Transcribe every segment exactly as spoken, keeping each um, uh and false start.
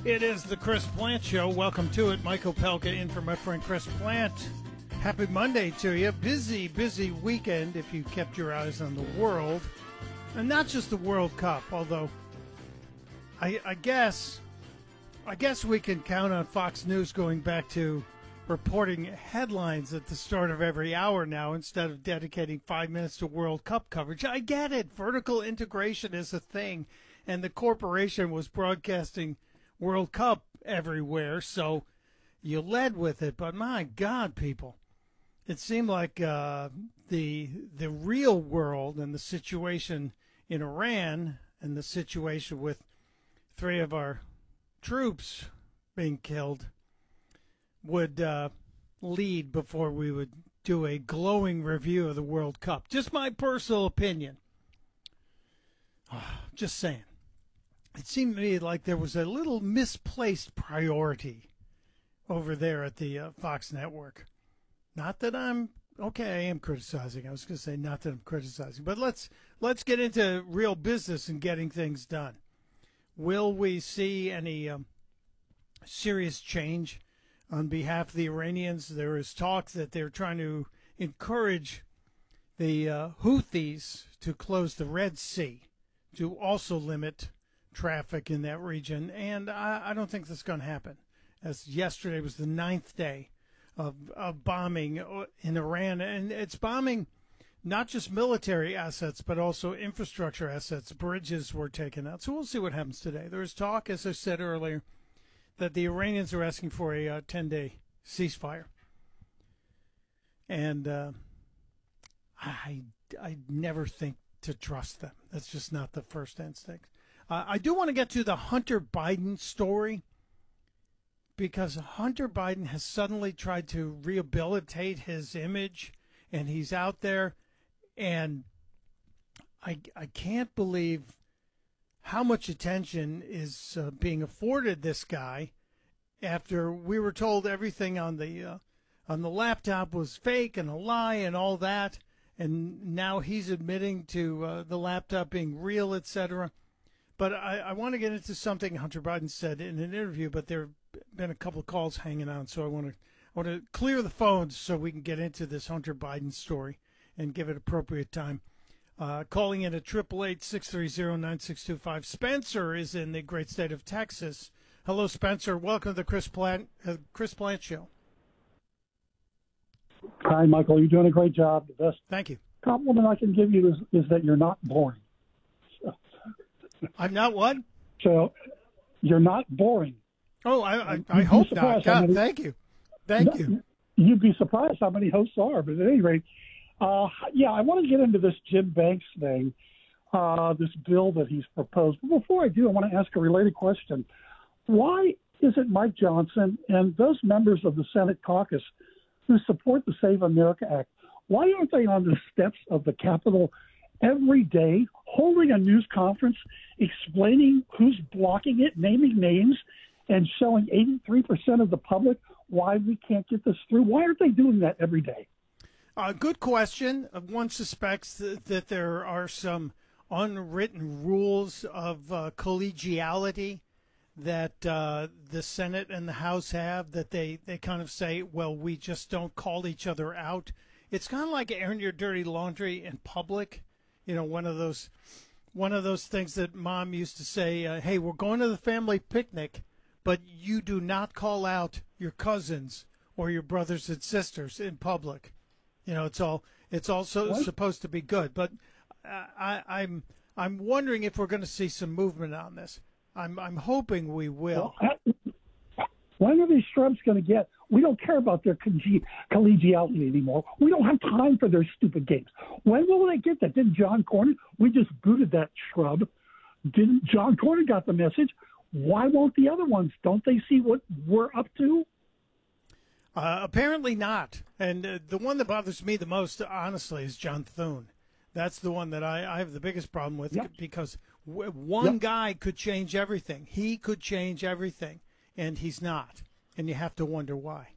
It is the Chris Plant Show. Welcome to it. Michael Pelka in for my friend Chris Plant. Happy Monday to you. Busy, busy weekend if you kept your eyes on the world. And not just the World Cup, although I, I guess I guess we can count on Fox News going back to reporting headlines at the start of every hour now instead of dedicating five minutes to World Cup coverage. I get it. Vertical integration is a thing, and the corporation was broadcasting World Cup everywhere, so you led with it. But my God, people, it seemed like uh, the the real world and the situation in Iran and the situation with three of our troops being killed would uh, lead before we would do a glowing review of the World Cup. Just my personal opinion. Just saying. It seemed to me like there was a little misplaced priority over there at the uh, Fox network. Not that I'm okay. I am criticizing. I was going to say not that I'm criticizing, but let's let's get into real business and getting things done. Will we see any um, serious change on behalf of the Iranians? There is talk that they're trying to encourage the uh, Houthis to close the Red Sea to also limit traffic in that region, and I, I don't think that's going to happen, as yesterday was the ninth day of, of bombing in Iran, and it's bombing not just military assets, but also infrastructure assets. Bridges were taken out, so we'll see what happens today. There is talk, as I said earlier, that the Iranians are asking for a uh, ten-day ceasefire, and uh, I, I never think to trust them. That's just not the first instinct. Uh, I do want to get to the Hunter Biden story, because Hunter Biden has suddenly tried to rehabilitate his image, and he's out there, and I, I can't believe how much attention is uh, being afforded this guy after we were told everything on the uh, on the laptop was fake and a lie and all that, and now he's admitting to uh, the laptop being real, et cetera. But I, I want to get into something Hunter Biden said in an interview, but there have been a couple of calls hanging on, so I want to I want to clear the phones so we can get into this Hunter Biden story and give it appropriate time. Uh, calling in at eight eight eight, six three zero, nine six two five. Spencer is in the great state of Texas. Hello, Spencer. Welcome to the Chris Plant, uh, Chris Plant Show. Hi, Michael. You're doing a great job. The best Thank you. compliment I can give you is, is that you're not boring. I'm not what? So you're not boring. Oh, I I, I hope not. God, many, thank you. Thank you. You'd be surprised how many hosts are. But at any rate, uh, yeah, I want to get into this Jim Banks thing, uh, this bill that he's proposed. But before I do, I want to ask a related question. Why isn't Mike Johnson and those members of the Senate caucus who support the Save America Act, why aren't they on the steps of the Capitol every day, holding a news conference, explaining who's blocking it, naming names, and showing eighty-three percent of the public why we can't get this through? Why aren't they doing that every day? Uh, good question. One suspects that, that there are some unwritten rules of uh, collegiality that uh, the Senate and the House have, that they, they kind of say, well, we just don't call each other out. It's kind of like airing your dirty laundry in public. You know, one of those one of those things that Mom used to say, uh, hey, we're going to the family picnic, but you do not call out your cousins or your brothers and sisters in public. You know, it's all it's also what? supposed to be good. But uh, I, I'm I'm wondering if we're going to see some movement on this. I'm I'm hoping we will. Well, I, when are these scrubs going to get? We don't care about their collegiality anymore. We don't have time for their stupid games. When will they get that? Didn't John Cornyn? We just booted that scrub. Didn't John Cornyn got the message? Why won't the other ones? Don't they see what we're up to? Uh, apparently not. And uh, the one that bothers me the most, honestly, is John Thune. That's the one that I, I have the biggest problem with, yep. because w- one yep. guy could change everything. He could change everything, and he's not. And you have to wonder why.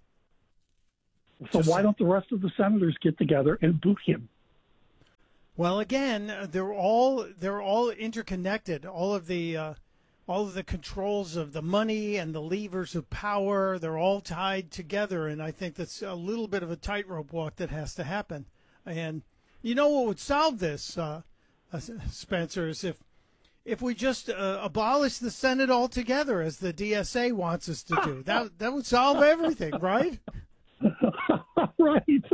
So Just, why don't the rest of the senators get together and boot him? Well, again, they're all they're all interconnected. All of the uh, all of the controls of the money and the levers of power, they're all tied together. And I think that's a little bit of a tightrope walk that has to happen. And you know what would solve this, uh, uh, Spencer, is if if we just uh, abolish the Senate altogether, as the D S A wants us to do. That that would solve everything, right? Right.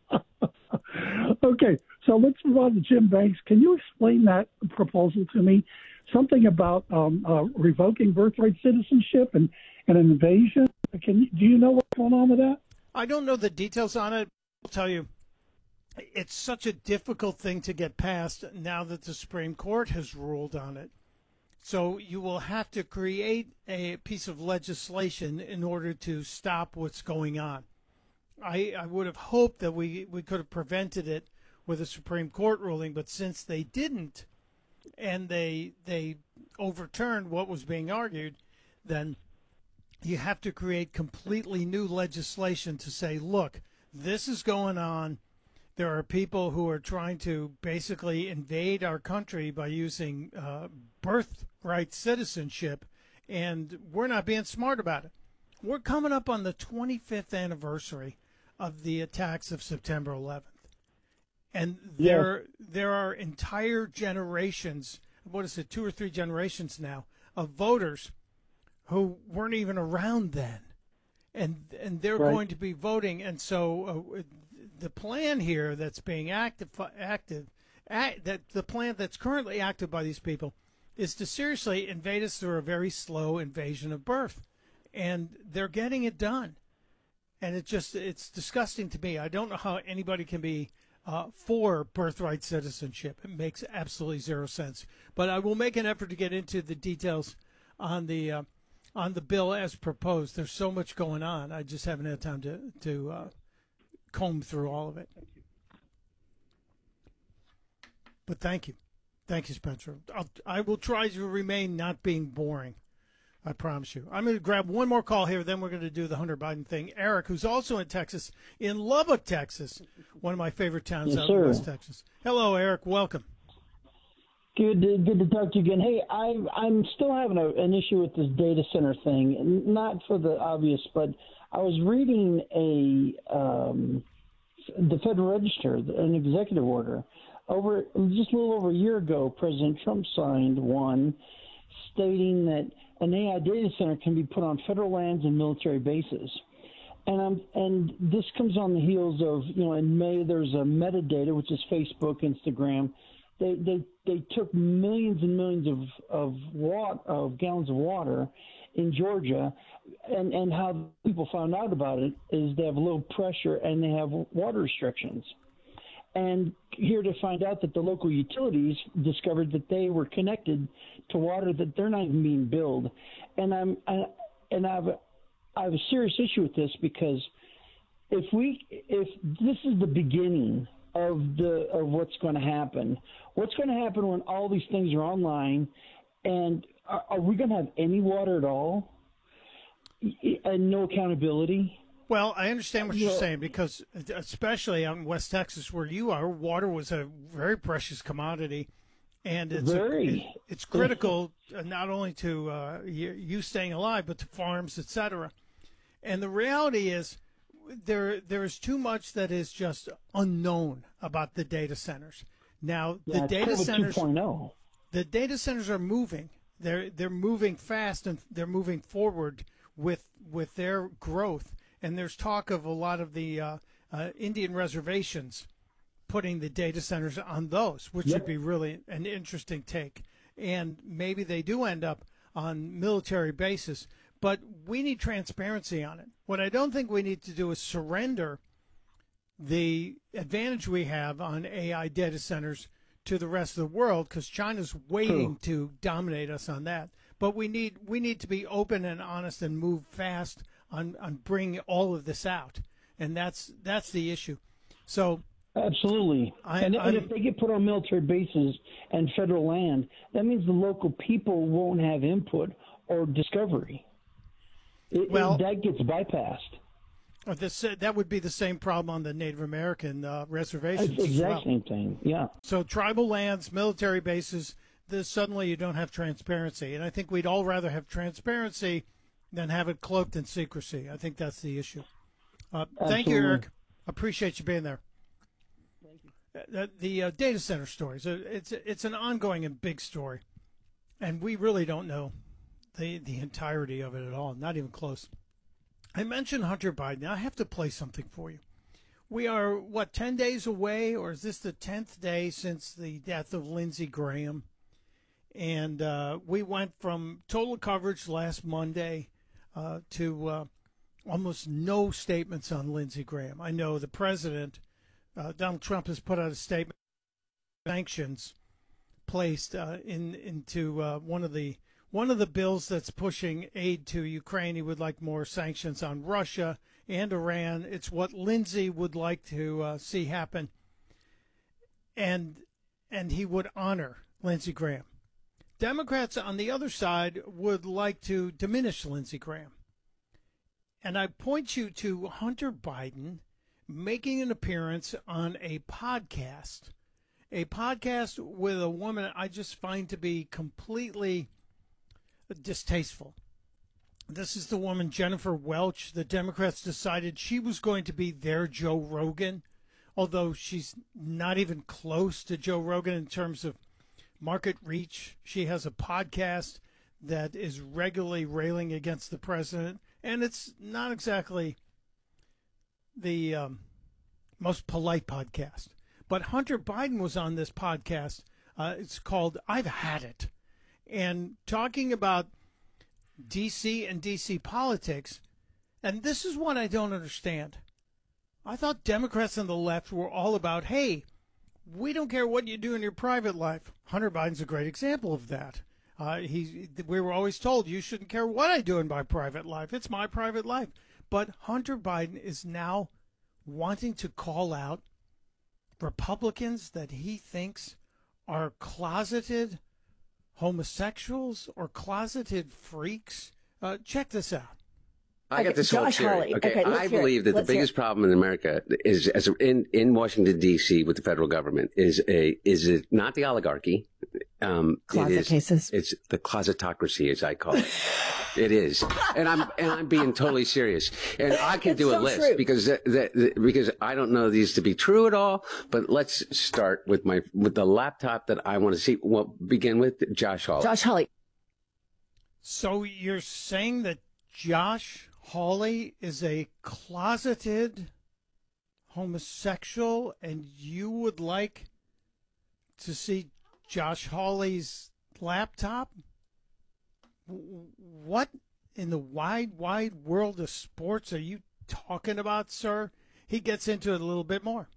Okay, so let's move on to Jim Banks. Can you explain that proposal to me? Something about um, uh, revoking birthright citizenship and, and an invasion. Can you, do you know what's going on with that? I don't know the details on it. I'll tell you, it's such a difficult thing to get passed now that the Supreme Court has ruled on it. So you will have to create a piece of legislation in order to stop what's going on. I, I would have hoped that we, we could have prevented it with a Supreme Court ruling, but since they didn't, and they they overturned what was being argued, then you have to create completely new legislation to say, look, this is going on. There are people who are trying to basically invade our country by using uh, birthright citizenship, and we're not being smart about it. We're coming up on the twenty-fifth anniversary of the attacks of September eleventh. And there, yes. there are entire generations, what is it, two or three generations now, of voters who weren't even around then. And and they're right. going to be voting. And so uh, the plan here that's being active, active act, that the plan that's currently active by these people is to seriously invade us through a very slow invasion of birth. And they're getting it done. And it just, it's disgusting to me. I don't know how anybody can be Uh, for birthright citizenship. It makes absolutely zero sense. But I will make an effort to get into the details on the uh, on the bill as proposed. There's so much going on. I just haven't had time to to uh, comb through all of it. But thank you, thank you, Spencer. I'll, I will try to remain not being boring. I promise you. I'm going to grab one more call here, then we're going to do the Hunter Biden thing. Eric, who's also in Texas, in Lubbock, Texas, one of my favorite towns yes, out sir. in West Texas. Hello, Eric. Welcome. Good to, good to talk to you again. Hey, I, I'm still having a, an issue with this data center thing, not for the obvious, but I was reading a um, the Federal Register, an executive order. Over just a little over a year ago, President Trump signed one stating that an A I data center can be put on federal lands and military bases. And um, and this comes on the heels of, you know, in May there's a metadata, which is Facebook, Instagram. They they they took millions and millions of of water, of gallons of water in Georgia, and and how people found out about it is they have low pressure and they have water restrictions. And here to find out that the local utilities discovered that they were connected to water that they're not even being billed. And I'm I, and I've I have a serious issue with this because if we if this is the beginning of the of what's going to happen, what's going to happen when all these things are online, and are, are we going to have any water at all and no accountability? Well, I understand what you're saying because, especially out in West Texas where you are, water was a very precious commodity, and it's a, it, it's critical not only to uh, you, you staying alive, but to farms, et cetera. And the reality is, there there is too much that is just unknown about the data centers. Now, the yeah, data centers, two point oh. the data centers are moving. They're they're moving fast and they're moving forward with with their growth. And there's talk of a lot of the uh, uh, Indian reservations putting the data centers on those, which yep. would be really an interesting take. And maybe they do end up on military bases, but we need transparency on it. What I don't think we need to do is surrender the advantage we have on A I data centers to the rest of the world, because China's waiting True. to dominate us on that. But we need we need to be open and honest and move fast on, on bringing all of this out, and that's that's the issue. So absolutely, I, and, and if they get put on military bases and federal land, that means the local people won't have input or discovery. It, well, it, that gets bypassed. This, uh, that would be the same problem on the Native American uh, reservations. It's the exact well. same thing, yeah. So tribal lands, military bases, this, suddenly you don't have transparency. And I think we'd all rather have transparency than have it cloaked in secrecy. I think that's the issue. Uh, thank you, Eric. Appreciate you being there. Thank you. Uh, the uh, data center stories, uh, it's, it's an ongoing and big story. And we really don't know the, the entirety of it at all, not even close. I mentioned Hunter Biden. I have to play something for you. We are, what, ten days away, or is this the tenth day since the death of Lindsey Graham? And uh, we went from total coverage last Monday uh, to uh, almost no statements on Lindsey Graham. I know the president, uh, Donald Trump, has put out a statement, sanctions placed uh, in into uh, one of the one of the bills that's pushing aid to Ukraine. He would like more sanctions on Russia and Iran. It's what Lindsey would like to uh, see happen, and and he would honor Lindsey Graham. Democrats on the other side would like to diminish Lindsey Graham. And I point you to Hunter Biden making an appearance on a podcast, a podcast with a woman I just find to be completely distasteful. This is the woman, Jennifer Welch. The Democrats decided she was going to be their Joe Rogan, although she's not even close to Joe Rogan in terms of market reach. She has a podcast that is regularly railing against the president, and it's not exactly the um, most polite podcast. But Hunter Biden was on this podcast. Uh, it's called I've Had It. And talking about D C and D C politics, and this is what I don't understand. I thought Democrats on the left were all about, hey, we don't care what you do in your private life. Hunter Biden's a great example of that. Uh, he, we were always told you shouldn't care what I do in my private life. It's my private life. But Hunter Biden is now wanting to call out Republicans that he thinks are closeted homosexuals or closeted freaks. Uh, check this out. I got okay, this whole Josh theory. Hawley. Okay, Okay, I hear believe it. that the Let's hear biggest it. problem in America is, as in in Washington D C with the federal government, is a is it not the oligarchy? Um, Closet it is, cases. It's the closetocracy, as I call it. It is, and I'm and I'm being totally serious. And I can It's do a so list true. because that, that, because I don't know these to be true at all. But let's start with my with the laptop that I want to see. Well, begin with Josh Hawley. Josh Hawley. So you're saying that Josh Hawley is a closeted homosexual, and you would like to see Josh Hawley's laptop? What in the wide, wide world of sports are you talking about, sir? He gets into it a little bit more.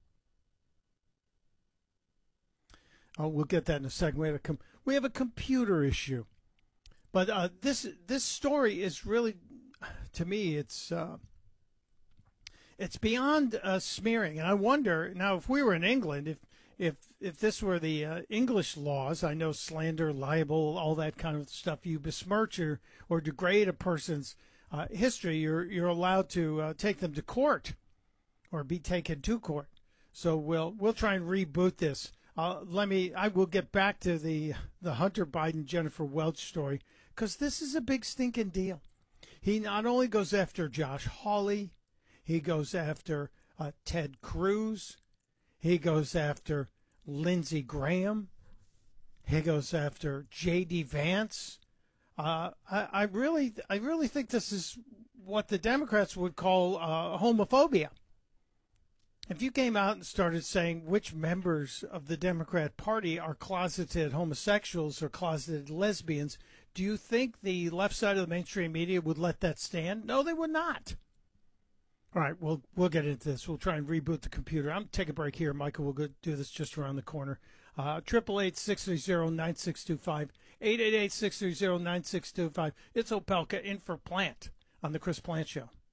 Oh, we'll get that in a second. We have a, com- we have a computer issue. But uh, this this story is really, to me, it's uh, it's beyond uh, smearing. And I wonder now if we were in England, if if if this were the uh, English laws, I know slander, libel, all that kind of stuff. You besmirch or, or degrade a person's uh, history, you're you're allowed to uh, take them to court or be taken to court. So we'll we'll try and reboot this. Uh, let me. I will get back to the the Hunter Biden Jennifer Welch story, because this is a big stinking deal. He not only goes after Josh Hawley, he goes after uh, Ted Cruz, he goes after Lindsey Graham, he goes after J D Vance. Uh, I, I really, I really think this is what the Democrats would call uh, homophobia. If you came out and started saying which members of the Democrat Party are closeted homosexuals or closeted lesbians, do you think the left side of the mainstream media would let that stand? No, they would not. All right, we'll we'll get into this. We'll try and reboot the computer. I'm take a break here, Michael. We'll go do this just around the corner. Triple eight six three zero nine six two five eight eight eight six three zero nine six two five. It's Opelka in for Plant on the Chris Plant Show.